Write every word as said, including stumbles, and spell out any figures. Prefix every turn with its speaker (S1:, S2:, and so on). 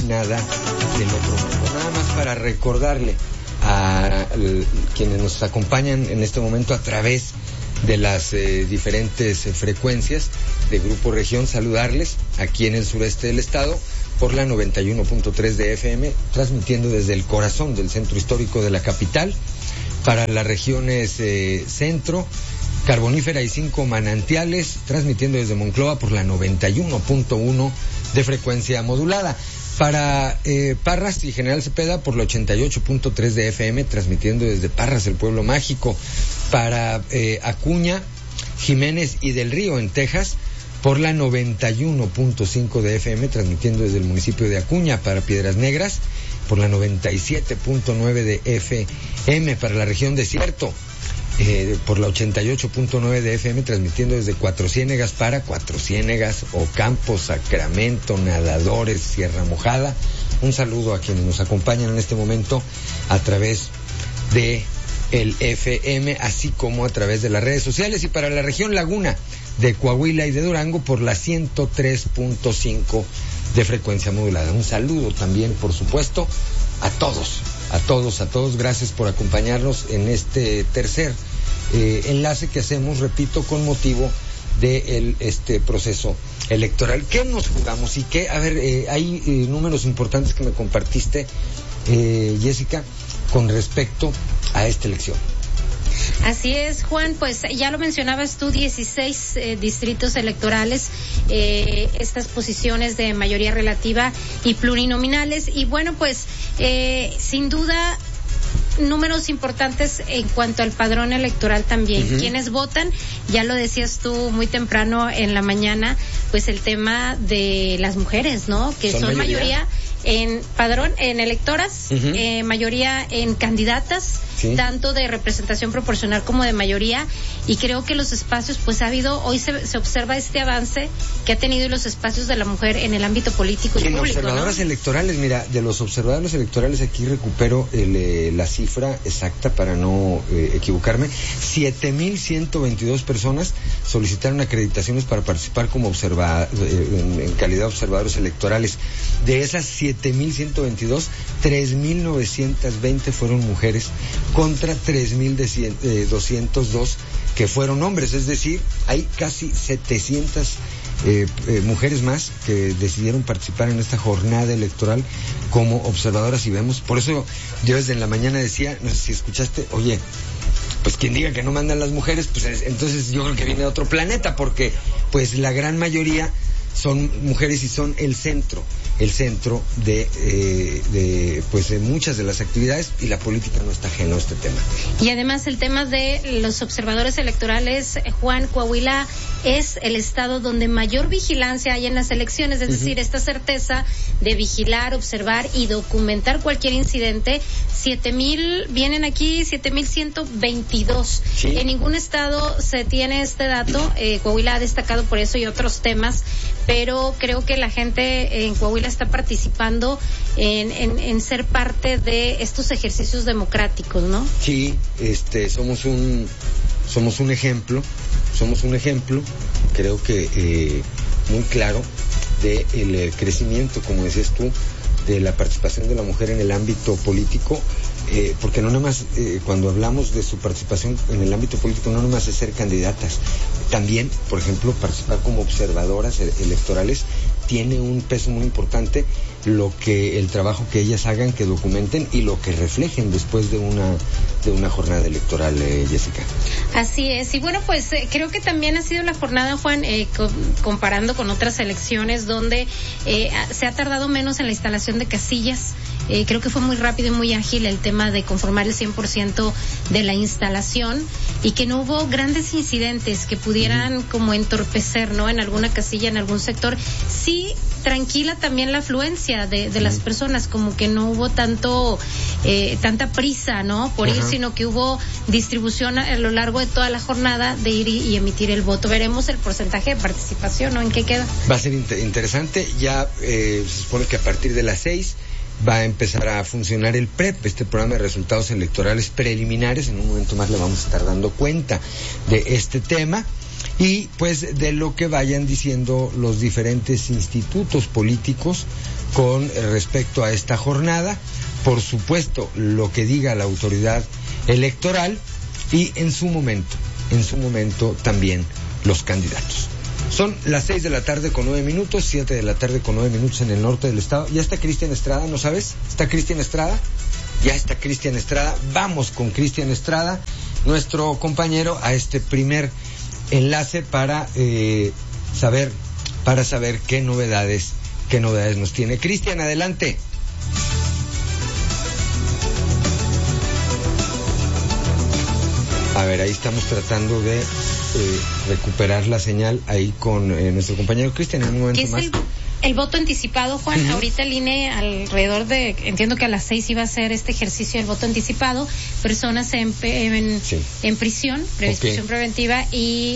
S1: nada del otro mundo. Nada más para recordarle a quienes nos acompañan en este momento a través de las eh, diferentes eh, frecuencias de Grupo Región, saludarles aquí en el sureste del estado por la noventa y uno punto tres de F M, transmitiendo desde el corazón del centro histórico de la capital para las regiones eh, centro, carbonífera y cinco manantiales, transmitiendo desde Monclova por la noventa y uno punto uno de frecuencia modulada. Para eh, Parras y General Cepeda por la ochenta y ocho punto tres de F M, transmitiendo desde Parras, el pueblo mágico. Para eh, Acuña, Jiménez y Del Río en Texas por la noventa y uno punto cinco de F M, transmitiendo desde el municipio de Acuña. Para Piedras Negras por la noventa y siete punto nueve de F M. Para la región desierto Eh, por la ochenta y ocho punto nueve de F M, transmitiendo desde Cuatro Ciénegas para Cuatro Ciénegas, Ocampo, Sacramento, Nadadores, Sierra Mojada. Un saludo a quienes nos acompañan en este momento a través de el F M, así como a través de las redes sociales. Y para la región Laguna de Coahuila y de Durango por la ciento tres punto cinco de frecuencia modulada. Un saludo también, por supuesto, a todos. A todos, a todos, gracias por acompañarnos en este tercer eh, enlace que hacemos, repito, con motivo de el, este proceso electoral. ¿Qué nos jugamos? Y qué, a ver, eh, hay eh, números importantes que me compartiste, eh, Jessica, con respecto a esta elección.
S2: Así es, Juan, pues ya lo mencionabas tú, dieciséis eh, distritos electorales, eh, estas posiciones de mayoría relativa y plurinominales, y bueno, pues eh, sin duda números importantes en cuanto al padrón electoral también. Uh-huh. Quienes votan, ya lo decías tú muy temprano en la mañana, pues el tema de las mujeres, ¿no? Que son, son mayoría? mayoría en padrón, en electoras, uh-huh. eh, mayoría en candidatas, sí, tanto de representación proporcional como de mayoría, y creo que los espacios, pues ha habido, hoy se, se observa este avance que ha tenido los espacios de la mujer en el ámbito político y, y en público,
S1: observadoras, ¿no? Electorales, mira, de los observadores electorales aquí recupero el, eh, la cifra exacta para no eh, equivocarme. siete mil ciento veintidós personas solicitaron acreditaciones para participar como observa, eh, en, en calidad de observadores electorales. De esas siete mil ciento veintidós, tres mil novecientos veinte fueron mujeres contra tres mil doscientos dos que fueron hombres, es decir, hay casi setecientas eh, eh, mujeres más que decidieron participar en esta jornada electoral como observadoras, y vemos, por eso yo desde la mañana decía, no sé si escuchaste, oye, pues quien diga que no mandan las mujeres, pues entonces yo creo que viene de otro planeta, porque pues la gran mayoría son mujeres y son el centro, el centro de, eh, de, pues de muchas de las actividades, y la política no está ajeno a este tema.
S2: Y además el tema de los observadores electorales, Juan, Coahuila es el estado donde mayor vigilancia hay en las elecciones, es uh-huh. decir, esta certeza de vigilar, observar y documentar cualquier incidente. Siete mil, vienen aquí siete mil ciento veintidós. ¿Sí? En ningún estado se tiene este dato. eh, Coahuila ha destacado por eso y otros temas, pero creo que la gente en Coahuila está participando en, en, en ser parte de estos ejercicios democráticos, ¿no?
S1: Sí, este, somos un, somos un ejemplo, somos un ejemplo, creo que eh, muy claro de el, el crecimiento, como decías tú, de la participación de la mujer en el ámbito político, eh, porque no nada más, eh, cuando hablamos de su participación en el ámbito político, no nada más es ser candidatas, también, por ejemplo, participar como observadoras electorales tiene un peso muy importante, lo que el trabajo que ellas hagan, que documenten y lo que reflejen después de una de una jornada electoral, eh, Jessica.
S2: Así es, y bueno, pues eh, creo que también ha sido la jornada, Juan, eh, co- comparando con otras elecciones donde eh, se ha tardado menos en la instalación de casillas. Eh, creo que fue muy rápido y muy ágil el tema de conformar el cien por ciento de la instalación, y que no hubo grandes incidentes que pudieran como entorpecer, ¿no? En alguna casilla, en algún sector. Sí, tranquila también la afluencia de, de las personas, como que no hubo tanto, eh, tanta prisa, ¿no? Por ir, sino que hubo distribución a, a lo largo de toda la jornada de ir y, y emitir el voto. Veremos el porcentaje de participación, ¿no? ¿En qué queda?
S1: Va a ser inter- interesante. Ya eh, se supone que a partir de las seis va a empezar a funcionar el P R E P, este programa de resultados electorales preliminares. En un momento más le vamos a estar dando cuenta de este tema y pues de lo que vayan diciendo los diferentes institutos políticos con respecto a esta jornada, por supuesto lo que diga la autoridad electoral y en su momento, en su momento también los candidatos. Son las seis de la tarde con nueve minutos, siete de la tarde con nueve minutos en el norte del estado. ¿Ya está Cristian Estrada, no sabes? ¿Está Cristian Estrada? Ya está Cristian Estrada. Vamos con Cristian Estrada, nuestro compañero, a este primer enlace para eh, saber, para saber qué novedades, qué novedades nos tiene. Cristian, adelante. A ver, ahí estamos tratando de eh, recuperar la señal ahí con eh, nuestro compañero Cristian en un momento
S2: ¿Qué es
S1: más.
S2: El, el voto anticipado, Juan? Uh-huh. Ahorita el I N E alrededor de, entiendo que a las seis iba a ser este ejercicio del voto anticipado, personas en, en, sí. en prisión, prisión okay. preventiva y